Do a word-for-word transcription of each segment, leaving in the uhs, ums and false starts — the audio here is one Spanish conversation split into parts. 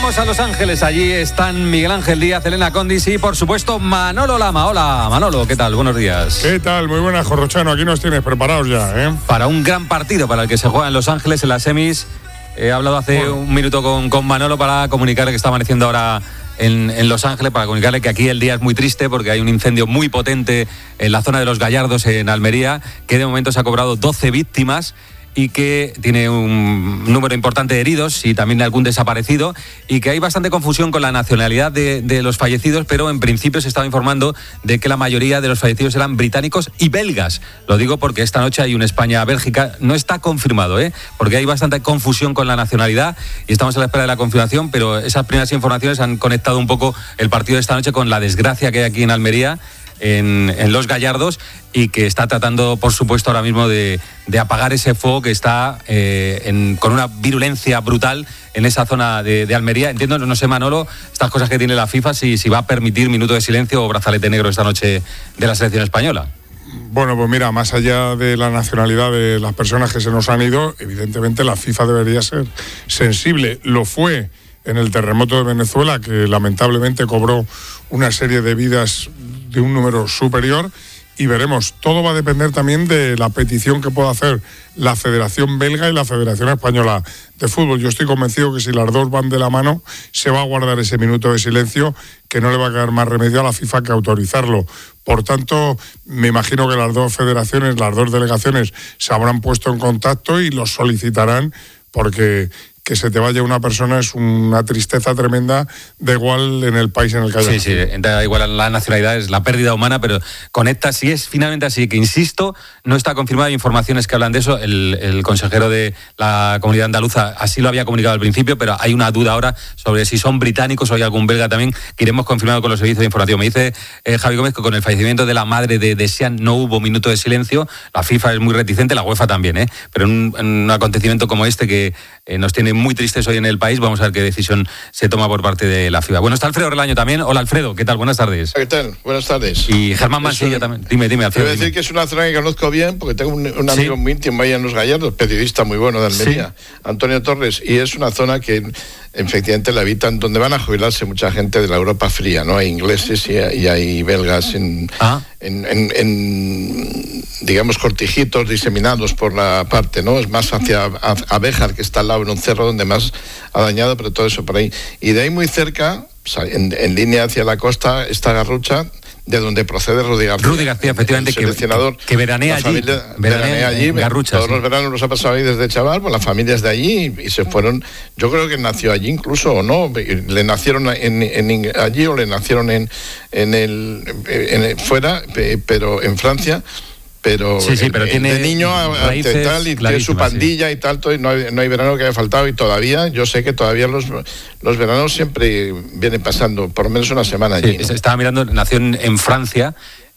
Vamos a Los Ángeles, allí están Miguel Ángel Díaz, Elena Condis y por supuesto Manolo Lama. Hola Manolo, ¿qué tal? Buenos días. ¿Qué tal? Muy buenas, Jorrochano, aquí nos tienes preparados ya, ¿eh? Para un gran partido para el que se juega en Los Ángeles en las semis. He hablado hace bueno. un minuto con, con Manolo para comunicarle que está amaneciendo ahora en, en Los Ángeles, para comunicarle que aquí el día es muy triste porque hay un incendio muy potente en la zona de Los Gallardos, en Almería, que de momento se ha cobrado doce víctimas y que tiene un número importante de heridos y también algún desaparecido, y que hay bastante confusión con la nacionalidad de, de los fallecidos, pero en principio se estaba informando de que la mayoría de los fallecidos eran británicos y belgas. Lo digo porque esta noche hay un España-Bélgica, no está confirmado, ¿eh? porque hay bastante confusión con la nacionalidad y estamos a la espera de la confirmación, pero esas primeras informaciones han conectado un poco el partido de esta noche con la desgracia que hay aquí en Almería, En, en Los Gallardos, y que está tratando, por supuesto, ahora mismo de, de apagar ese fuego que está eh, en, con una virulencia brutal en esa zona de, de Almería. Entiendo, no sé, Manolo, estas cosas que tiene la FIFA, si, si va a permitir minuto de silencio o brazalete negro esta noche de la selección española. Bueno, pues mira, más allá de la nacionalidad de las personas que se nos han ido, evidentemente la FIFA debería ser sensible. Lo fue en el terremoto de Venezuela, que lamentablemente cobró una serie de vidas de un número superior, y veremos. Todo va a depender también de la petición que pueda hacer la Federación Belga y la Federación Española de Fútbol. Yo estoy convencido que si las dos van de la mano, se va a guardar ese minuto de silencio, que no le va a quedar más remedio a la FIFA que autorizarlo. Por tanto, me imagino que las dos federaciones, las dos delegaciones, se habrán puesto en contacto y los solicitarán, porque que se te vaya una persona es una tristeza tremenda, da igual en el país en el que haya. Sí, sí, da igual la nacionalidad, es la pérdida humana, pero con esta, si es finalmente así, que insisto, no está confirmada, hay informaciones que hablan de eso, el, el consejero de la Comunidad Andaluza así lo había comunicado al principio, pero hay una duda ahora sobre si son británicos o hay algún belga también, que iremos confirmando con los servicios de información. Me dice eh, Javi Gómez que con el fallecimiento de la madre de Desean no hubo minuto de silencio, la FIFA es muy reticente, la UEFA también, ¿eh? pero en un, en un acontecimiento como este que eh, nos tiene muy tristes hoy en el país, vamos a ver qué decisión se toma por parte de la FIFA. Bueno, está Alfredo Relaño también. Hola, Alfredo, ¿qué tal? Buenas tardes. ¿Qué tal? Buenas tardes. Y Germán Mansilla también. Dime, dime, Alfredo. Quiero decir dime. que es una zona que conozco bien, porque tengo un, un amigo ¿Sí? muy íntimo ahí en Los Gallardos, periodista muy bueno de Almería, ¿Sí? Antonio Torres, y es una zona que efectivamente la habitan, donde van a jubilarse mucha gente de la Europa fría, ¿no? Hay ingleses y hay, y hay belgas en, ah. en, en, en, digamos, cortijitos diseminados por la parte, ¿no? Es más hacia a, a Béjar, que está al lado en un cerro donde más ha dañado, pero todo eso por ahí. Y de ahí muy cerca, en, en línea hacia la costa, está Garrucha, de donde procede Rudy García. Rudy García, efectivamente, el seleccionador, que, que veranea allí. Familia, veranea, veranea allí. Garrucha, todos sí. los veranos los ha pasado ahí desde chaval, pues la familia es de allí y, y se fueron. Yo creo que nació allí incluso, o no, le nacieron en, en, allí o le nacieron en, en el, en el fuera, pero en Francia. Pero, sí, sí, pero el, tiene de niño a, y tal, y tiene su pandilla sí. y tal, todo, y no hay, no hay verano que haya faltado, y todavía, yo sé que todavía los, los veranos siempre vienen pasando, por lo menos una semana allí. Sí, ¿no? Estaba mirando, nació en, en Francia,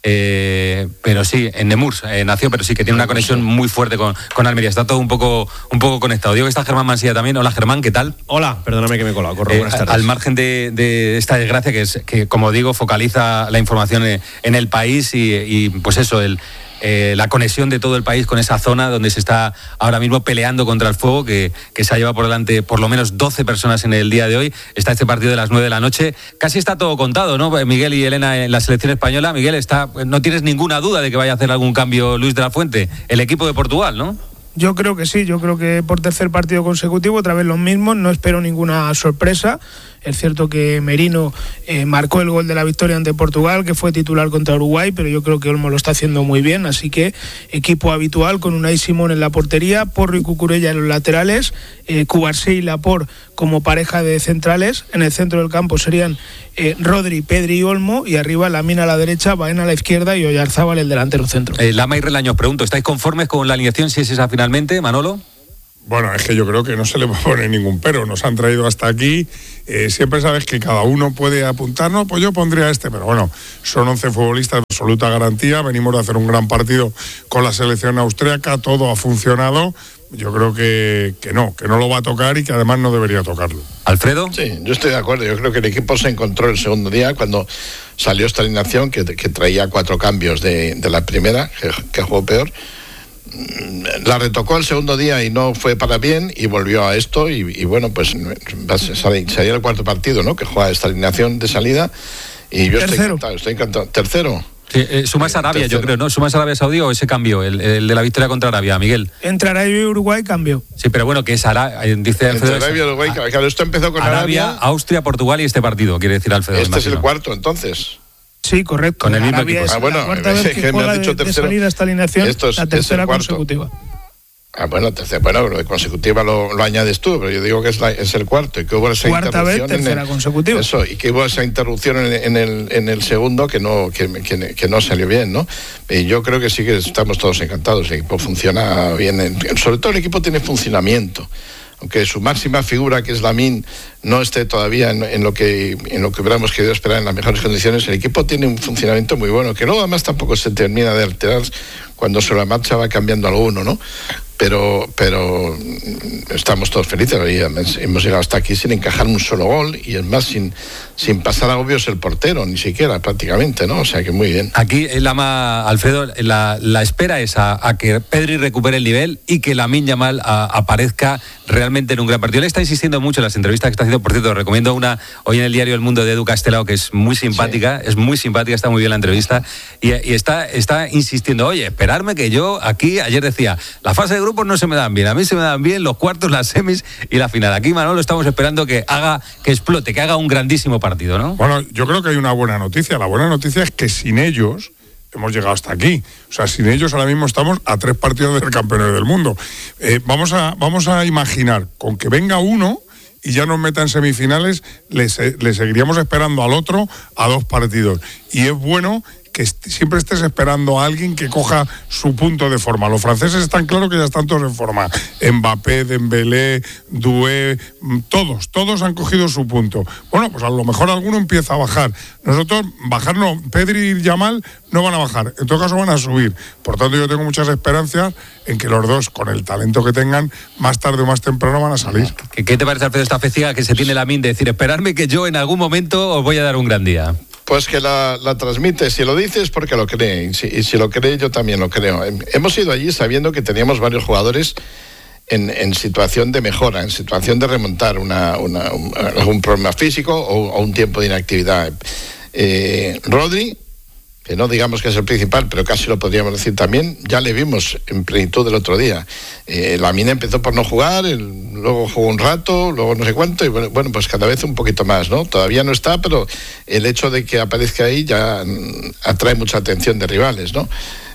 eh, pero sí, en Nemours eh, nació, pero sí que tiene una conexión muy fuerte con, con Almería, está todo un poco, un poco conectado. Digo que está Germán Mansilla también. Hola, Germán, ¿qué tal? Hola, perdóname que me he colado, corro, eh, buenas tardes. Al margen de, de esta desgracia, que es que, como digo, focaliza la información en, en el país y, y pues eso, el Eh, la conexión de todo el país con esa zona donde se está ahora mismo peleando contra el fuego, que, que se ha llevado por delante por lo menos doce personas en el día de hoy. Está este partido de las nueve de la noche. Casi está todo contado, ¿no? Miguel y Elena, en la selección española. Miguel, está, no tienes ninguna duda de que vaya a hacer algún cambio Luis de la Fuente, el equipo de Portugal, ¿no? Yo creo que sí, yo creo que por tercer partido consecutivo, otra vez los mismos, no espero ninguna sorpresa. Es cierto que Merino eh, marcó el gol de la victoria ante Portugal, que fue titular contra Uruguay, pero yo creo que Olmo lo está haciendo muy bien, así que equipo habitual con Unai Simón en la portería, Porro y Cucurella en los laterales, eh, Cubarsí y Laporte como pareja de centrales, en el centro del campo serían eh, Rodri, Pedri y Olmo, y arriba Lamine a la derecha, Baena a la izquierda y Oyarzábal el delantero centro. Eh, Lama y Relaño, os pregunto, ¿estáis conformes con la alineación si es esa finalmente, Manolo? Bueno, es que yo creo que no se le va a poner ningún pero, nos han traído hasta aquí, eh, siempre sabes que cada uno puede apuntar, no, pues yo pondría este, pero bueno, son once futbolistas de absoluta garantía, venimos de hacer un gran partido con la selección austríaca, todo ha funcionado, yo creo que, que no, que no lo va a tocar y que además no debería tocarlo. ¿Alfredo? Sí, yo estoy de acuerdo, yo creo que el equipo se encontró el segundo día cuando salió esta alineación que, que traía cuatro cambios de, de la primera, que, que jugó peor. la retocó el segundo día y no fue para bien y volvió a esto y, y bueno, pues sería el cuarto partido, ¿no? Que juega esta alineación de salida y yo Tercero. estoy encantado, estoy encantado. Tercero. Sí, eh, sumas a Arabia, Tercero. yo creo, ¿no? ¿Sumas a Arabia Saudí o ese cambio, el, el de la victoria contra Arabia, Miguel? Entre Arabia y Uruguay cambió. Sí, pero bueno, que es Arabia, dice Alfredo. Entre Arabia y Uruguay, a, claro, esto empezó con Arabia, Arabia. Austria, Portugal y este partido, quiere decir Alfredo. Este imagino. es el cuarto, entonces. Sí, correcto. Con el mismo Arabia equipo. es Ah, bueno, la cuarta es vez que que me juega has dicho de, de tercero. salir a esta alineación, Esto es- la es el tercera cuarto. consecutiva. Ah, bueno, tercera, bueno, lo de consecutiva lo, lo añades tú, pero yo digo que es, la, es el cuarto y que hubo esa Cuarta vez, interrupción en tercera el, consecutiva. Eso, y que hubo esa interrupción en, en el, en el segundo que no, que, que, que no salió bien, ¿no? Y yo creo que sí que estamos todos encantados, el equipo funciona bien, en- sobre todo el equipo tiene funcionamiento. Aunque su máxima figura, que es Lamine, no esté todavía en, en lo que en lo que hubiéramos querido esperar en las mejores condiciones, el equipo tiene un funcionamiento muy bueno, que luego además tampoco se termina de alterar cuando sobre la marcha va cambiando alguno, ¿no? Pero, pero estamos todos felices, y hemos llegado hasta aquí sin encajar un solo gol y es más sin, sin pasar agobios el portero, ni siquiera prácticamente, ¿no? O sea que muy bien. Aquí, el ama, Alfredo, la, la espera es a, a que Pedri recupere el nivel y que Lamine Yamal a, aparezca realmente en un gran partido. Él está insistiendo mucho en las entrevistas que está haciendo, por cierto, recomiendo una hoy en el diario El Mundo de Edu Castelao, que es muy simpática, sí. es muy simpática, está muy bien la entrevista, y, y está, está insistiendo, oye, esperarme que yo aquí, ayer decía, la fase de grupos no se me dan bien, a mí se me dan bien los cuartos, las semis y la final. Aquí, Manolo, estamos esperando que haga, que explote, que haga un grandísimo partido, ¿no? Bueno, yo creo que hay una buena noticia. La buena noticia es que sin ellos hemos llegado hasta aquí. O sea, sin ellos ahora mismo estamos a tres partidos de ser campeones del mundo. Eh, vamos a, vamos a imaginar, con que venga uno y ya nos meta en semifinales, le, le seguiríamos esperando al otro a dos partidos. Y es bueno que est- siempre estés esperando a alguien que coja su punto de forma. Los franceses están claros que ya están todos en forma. Mbappé, Dembélé, Doué, todos, todos han cogido su punto. Bueno, pues a lo mejor alguno empieza a bajar. Nosotros, bajar no, Pedri y Yamal no van a bajar, en todo caso van a subir. Por tanto, yo tengo muchas esperanzas en que los dos, con el talento que tengan, más tarde o más temprano van a salir. ¿Qué, qué te parece, Alfredo, esta fe ciega que se tiene Lamine de decir, esperadme que yo en algún momento os voy a dar un gran día? Pues que la, la transmite, si lo dices porque lo cree, y si, y si lo cree yo también lo creo. Hemos ido allí sabiendo que teníamos varios jugadores en, en situación de mejora, en situación de remontar una, una, un, algún problema físico o, o un tiempo de inactividad. Eh, Rodri, que no digamos que es el principal, pero casi lo podríamos decir también, ya le vimos en plenitud el otro día. Eh, Lamine empezó por no jugar, el, luego jugó un rato, luego no sé cuánto, y bueno, bueno, pues cada vez un poquito más, ¿no? Todavía no está, pero el hecho de que aparezca ahí ya mm, atrae mucha atención de rivales, ¿no?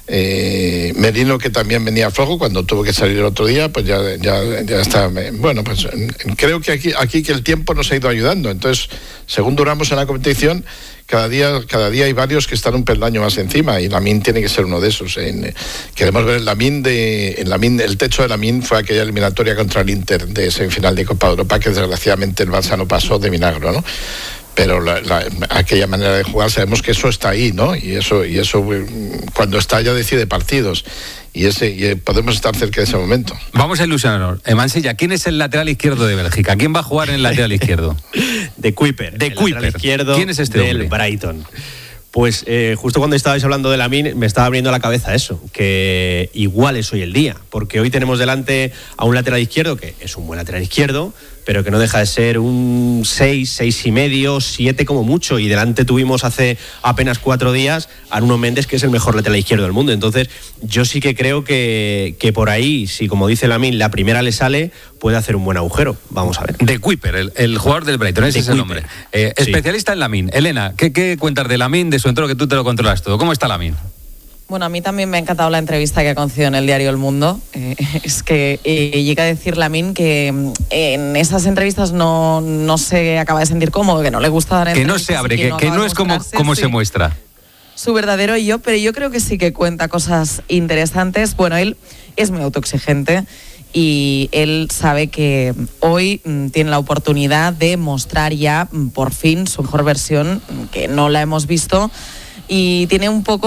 Eh, Merino, que también venía flojo cuando tuvo que salir el otro día, pues ya, ya, ya está. Bueno, pues creo que aquí, aquí que el tiempo nos ha ido ayudando. Entonces, según duramos en la competición, cada día, cada día hay varios que están un peldaño más encima y Lamine tiene que ser uno de esos. En, queremos ver el Lamine de, el Lamine, el techo de Lamine fue aquella eliminatoria contra el Inter de semifinal de Copa de Europa que desgraciadamente el Barça no pasó de milagro, ¿no? Pero la, la, aquella manera de jugar sabemos que eso está ahí, ¿no? Y eso, y eso cuando está ya decide partidos y ese y podemos estar cerca de ese momento. Vamos a ilusionarnos. En Mansilla, ¿quién es el lateral izquierdo de Bélgica? ¿Quién va a jugar en el lateral izquierdo? De Kuiper. De el Kuiper. lateral izquierdo. ¿Quién es este del hombre? Brighton. Pues eh, justo cuando estabais hablando de Lamine me estaba abriendo la cabeza eso, que igual es hoy el día, porque hoy tenemos delante a un lateral izquierdo que es un buen lateral izquierdo, pero que no deja de ser un seis, seis y medio, siete como mucho, y delante tuvimos hace apenas cuatro días a Nuno Méndez, que es el mejor lateral izquierdo del mundo. Entonces yo sí que creo que, que por ahí, si como dice Lamine, la primera le sale, puede hacer un buen agujero. Vamos a ver. De Kuiper, el, el jugador del Brighton, ese De es el Kuiper. nombre. Eh, Sí. Especialista en Lamine. Elena, ¿qué, qué cuentas de Lamine, de su entorno, que tú te lo controlas todo? ¿Cómo está Lamine? Bueno, a mí también me ha encantado la entrevista que ha concedido en el diario El Mundo. Eh, es que eh, llega a decir Lamine que eh, en esas entrevistas no, no se acaba de sentir cómodo, que no le gusta dar Que entrevistas. no se abre, y que, que acaba no de es como, mostrarse, como sí, se muestra. su verdadero yo, pero yo creo que sí que cuenta cosas interesantes. Bueno, él es muy autoexigente y él sabe que hoy mm, tiene la oportunidad de mostrar ya mm, por fin su mejor versión, que no la hemos visto, y tiene un poco